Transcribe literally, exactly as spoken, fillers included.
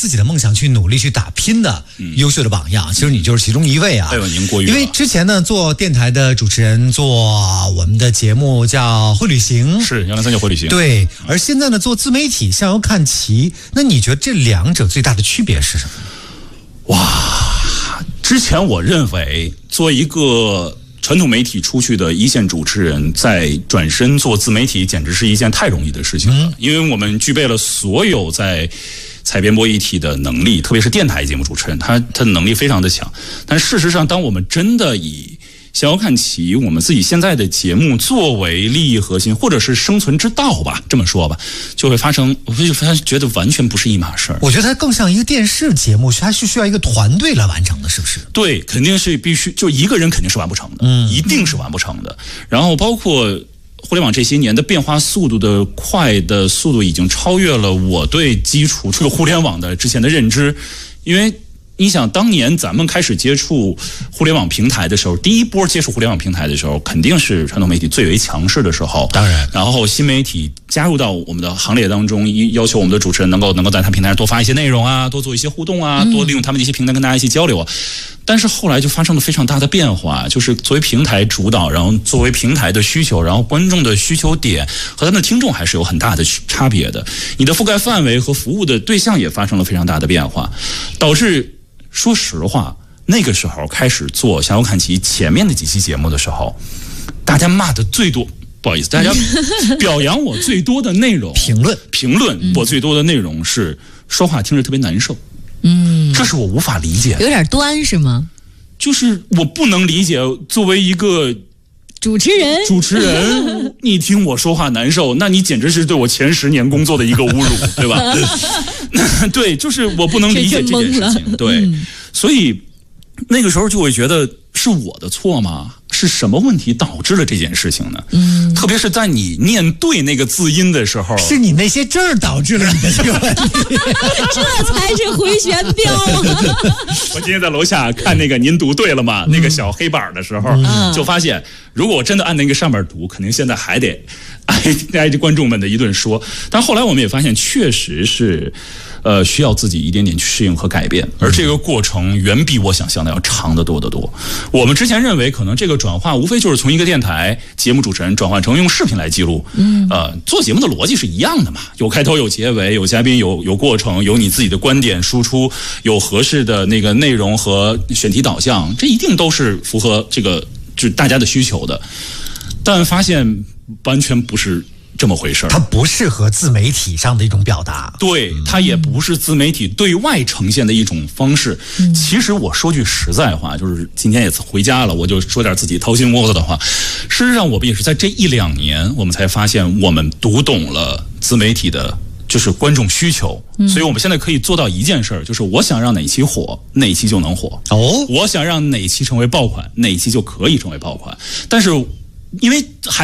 自己的梦想去努力去打拼的优秀的榜样。其实你就是其中一位啊。 哎呦，您过誉了。 因为之前呢，做电台的主持人，做我们的节目叫会旅行， 是幺零三九会旅行。 对，而现在呢，做自媒体向右看齐。那你觉得这两者最大的区别是什么？ 哇，之前我认为做一个传统媒体出去的一线主持人，在转身做自媒体，简直是一件太容易的事情了。嗯、因为我们具备了所有在采编播一体的能力，特别是电台节目主持人，他他的能力非常的强。但事实上，当我们真的以向右看齐我们自己现在的节目作为利益核心，或者是生存之道吧，这么说吧，就会发生，我会发现觉得完全不是一码事儿。 我觉得它更像一个电视节目，它是需要一个团队来完成的，是不是？ 对，肯定是必须，就一个人肯定是完不成的，嗯，一定是完不成的。然后包括互联网这些年的变化速度的快的速度，已经超越了我对基础这个互联网的之前的认知，因为你想，当年咱们开始接触互联网平台的时候，第一波接触互联网平台的时候，肯定是传统媒体最为强势的时候。 当然， 然后新媒体加入到我们的行列当中，要求我们的主持人能够能够在他平台上多发一些内容啊，多做一些互动啊，多利用他们的一些平台跟大家一起交流啊。但是后来就发生了非常大的变化，就是作为平台主导，然后作为平台的需求，然后观众的需求点和他们的听众还是有很大的差别的。你的覆盖范围和服务的对象也发生了非常大的变化，导致。说实话，那个时候开始做向右看齐前面的几期节目的时候，大家骂的最多，不好意思，大家表扬我最多的内容， 评论评论我最多的内容是说话听着特别难受，嗯，这是我无法理解的， 有点端是吗？ 就是我不能理解，作为一个主持人， 主持人，你听我说话难受，那你简直是对我前十年工作的一个侮辱，对吧？对，就是我不能理解这件事情，对，嗯、所以那个时候就会觉得是我的错吗？是什么问题导致了这件事情呢？嗯，特别是在你念对那个字音的时候， 是你那些证儿导致了你的这个问题， 这才是回旋镖啊！ 我今天在楼下看那个您读对了吗？嗯、那个小黑板的时候，嗯、就发现，如果我真的按那个上面读，肯定现在还得挨挨着观众们的一顿说。但后来我们也发现，确实是。呃，需要自己一点点去适应和改变，而这个过程远比我想象的要长得多得多。我们之前认为，可能这个转化无非就是从一个电台节目主持人转换成用视频来记录。嗯，呃，做节目的逻辑是一样的嘛，有开头、有结尾、有嘉宾、有有过程、有你自己的观点输出、有合适的那个内容和选题导向，这一定都是符合这个就是大家的需求的。但发现完全不是。这么回事， 它不适合自媒体上的一种表达， 对，它也不是自媒体对外呈现的一种方式。嗯、其实我说句实在话，就是今天也回家了，我就说点自己掏心窝子的话。事实上，我们也是在这一两年，我们才发现我们读懂了自媒体的，就是观众需求。嗯、所以我们现在可以做到一件事儿，就是我想让哪期火，哪期就能火。哦，我想让哪期成为爆款，哪期就可以成为爆款。但是因为还